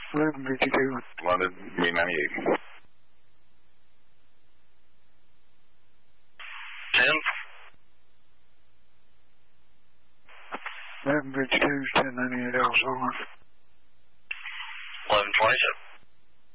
1152. London, B98. 10. 1152, 1098 Alzheimer's. 1127.